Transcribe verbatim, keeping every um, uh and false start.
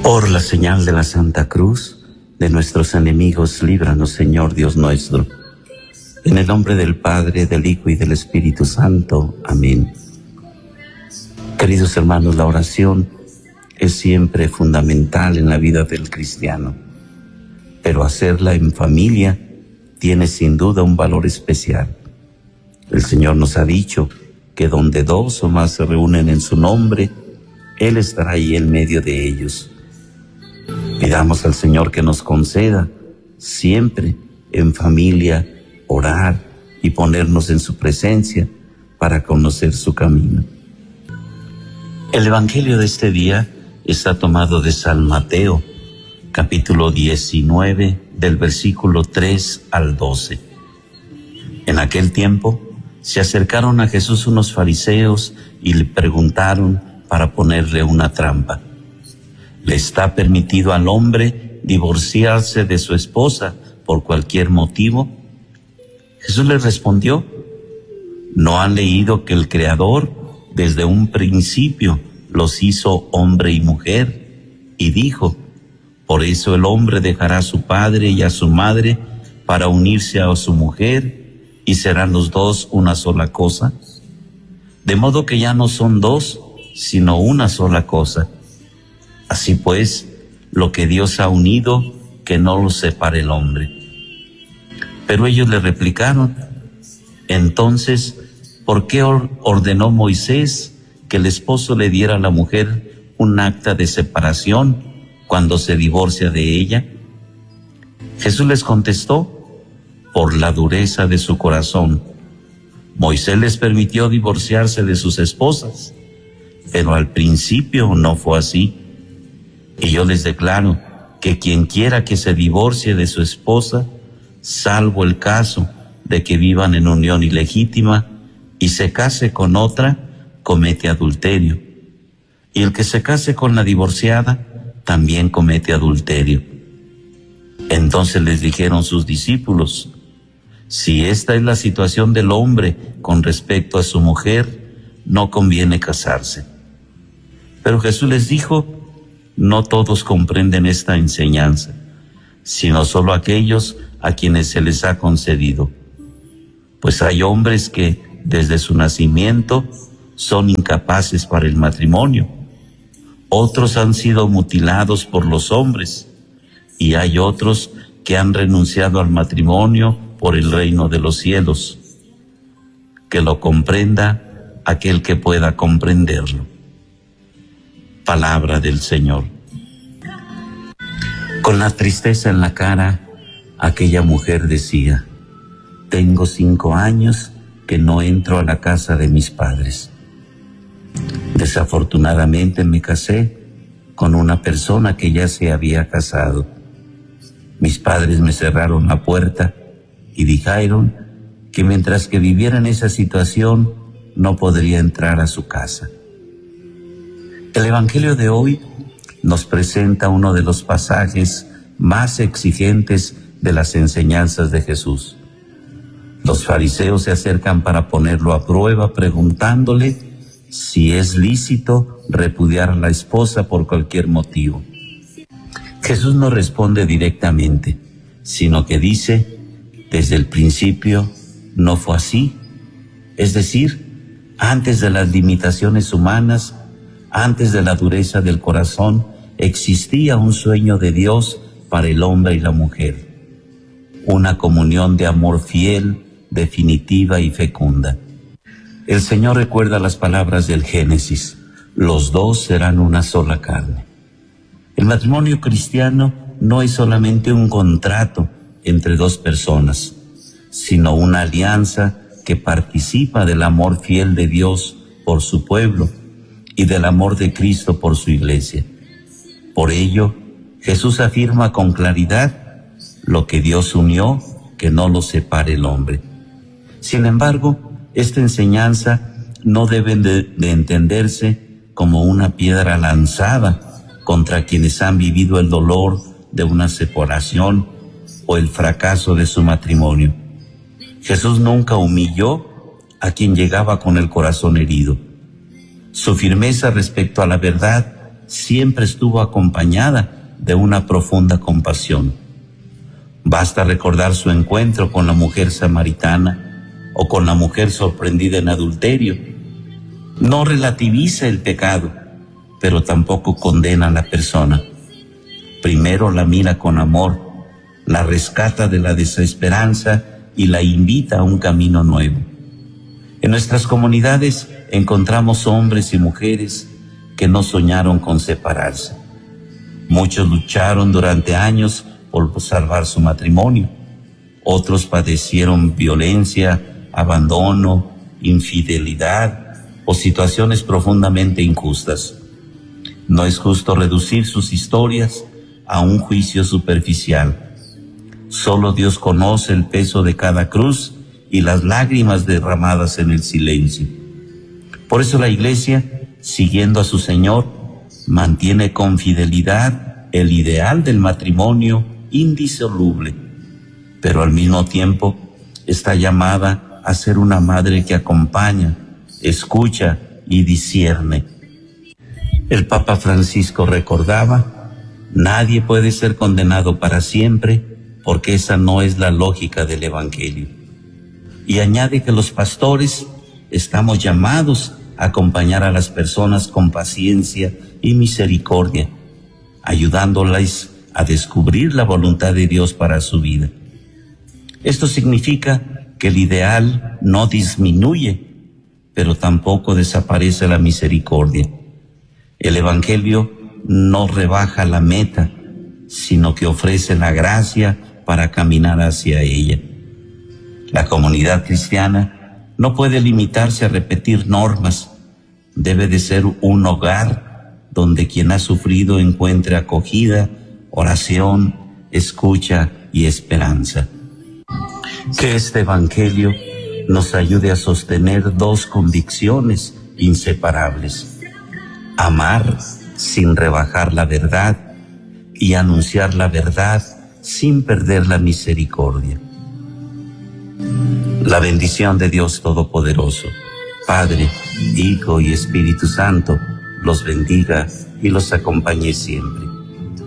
Por la señal de la Santa Cruz, de nuestros enemigos, líbranos, Señor Dios nuestro. En el nombre del Padre, del Hijo y del Espíritu Santo. Amén. Queridos hermanos, la oración es siempre fundamental en la vida del cristiano, pero hacerla en familia tiene sin duda un valor especial. El Señor nos ha dicho que donde dos o más se reúnen en su nombre, Él estará ahí en medio de ellos. Pidamos al Señor que nos conceda siempre en familia orar y ponernos en su presencia para conocer su camino. El Evangelio de este día está tomado de San Mateo, capítulo diecinueve, del versículo tres al doce. En aquel tiempo se acercaron a Jesús unos fariseos y le preguntaron para ponerle una trampa: ¿le está permitido al hombre divorciarse de su esposa por cualquier motivo? Jesús les respondió: ¿no han leído que el Creador desde un principio los hizo hombre y mujer? Y dijo: por eso el hombre dejará a su padre y a su madre para unirse a su mujer, y serán los dos una sola cosa. De modo que ya no son dos, sino una sola cosa. Así pues, lo que Dios ha unido, que no lo separe el hombre. Pero ellos le replicaron: entonces, ¿por qué ordenó Moisés que el esposo le diera a la mujer un acta de separación cuando se divorcia de ella? Jesús les contestó: por la dureza de su corazón. Moisés les permitió divorciarse de sus esposas, pero al principio no fue así. Y yo les declaro que quien quiera que se divorcie de su esposa, salvo el caso de que vivan en unión ilegítima, y se case con otra, comete adulterio. Y el que se case con la divorciada, también comete adulterio. Entonces les dijeron sus discípulos: si esta es la situación del hombre con respecto a su mujer, no conviene casarse. Pero Jesús les dijo: no todos comprenden esta enseñanza, sino solo aquellos a quienes se les ha concedido. Pues hay hombres que desde su nacimiento son incapaces para el matrimonio. Otros han sido mutilados por los hombres, y hay otros que han renunciado al matrimonio por el reino de los cielos. Que lo comprenda aquel que pueda comprenderlo. Palabra del Señor. Con la tristeza en la cara, aquella mujer decía: tengo cinco años que no entro a la casa de mis padres. Desafortunadamente me casé con una persona que ya se había casado. Mis padres me cerraron la puerta y dijeron que mientras que viviera en esa situación no podría entrar a su casa. El Evangelio de hoy nos presenta uno de los pasajes más exigentes de las enseñanzas de Jesús. Los fariseos se acercan para ponerlo a prueba, preguntándole si es lícito repudiar a la esposa por cualquier motivo. Jesús no responde directamente, sino que dice: desde el principio no fue así. Es decir, antes de las limitaciones humanas, antes de la dureza del corazón, existía un sueño de Dios para el hombre y la mujer. Una comunión de amor fiel, definitiva y fecunda. El Señor recuerda las palabras del Génesis: los dos serán una sola carne. El matrimonio cristiano no es solamente un contrato entre dos personas, sino una alianza que participa del amor fiel de Dios por su pueblo y del amor de Cristo por su iglesia. Por ello, Jesús afirma con claridad: lo que Dios unió, que no lo separe el hombre. Sin embargo, esta enseñanza no debe de, de entenderse como una piedra lanzada contra quienes han vivido el dolor de una separación o el fracaso de su matrimonio. Jesús nunca humilló a quien llegaba con el corazón herido. Su firmeza respecto a la verdad siempre estuvo acompañada de una profunda compasión. Basta recordar su encuentro con la mujer samaritana o con la mujer sorprendida en adulterio. No relativiza el pecado, pero tampoco condena a la persona. Primero la mira con amor, la rescata de la desesperanza y la invita a un camino nuevo. En nuestras comunidades encontramos hombres y mujeres que no soñaron con separarse. Muchos lucharon durante años por salvar su matrimonio. Otros padecieron violencia, abandono, infidelidad o situaciones profundamente injustas. No es justo reducir sus historias a un juicio superficial. Solo Dios conoce el peso de cada cruz y las lágrimas derramadas en el silencio. Por eso la Iglesia, siguiendo a su Señor, mantiene con fidelidad el ideal del matrimonio indisoluble, pero al mismo tiempo está llamada a ser una madre que acompaña, escucha y discierne. El Papa Francisco recordaba: nadie puede ser condenado para siempre, porque esa no es la lógica del Evangelio. Y añade que los pastores estamos llamados a acompañar a las personas con paciencia y misericordia, ayudándolas a descubrir la voluntad de Dios para su vida. Esto significa que el ideal no disminuye, pero tampoco desaparece la misericordia. El Evangelio no rebaja la meta, sino que ofrece la gracia para caminar hacia ella. La comunidad cristiana no puede limitarse a repetir normas. Debe de ser un hogar donde quien ha sufrido encuentre acogida, oración, escucha y esperanza. Que este Evangelio nos ayude a sostener dos convicciones inseparables: amar sin rebajar la verdad y anunciar la verdad sin perder la misericordia. La bendición de Dios Todopoderoso, Padre, Hijo y Espíritu Santo, los bendiga y los acompañe siempre.